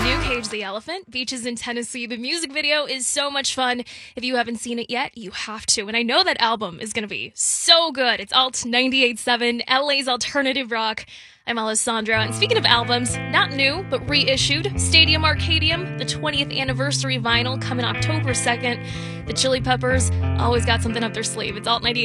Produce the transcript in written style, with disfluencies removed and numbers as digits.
New Cage the Elephant, Beaches in Tennessee. The music video is so much fun. If you haven't seen it yet, you have to. And I know that album is going to be so good. It's Alt 98.7, LA's alternative rock. I'm Alessandra. And speaking of albums, not new, but reissued, Stadium Arcadium, the 20th anniversary vinyl coming October 2nd. The Chili Peppers always got something up their sleeve. It's Alt 98.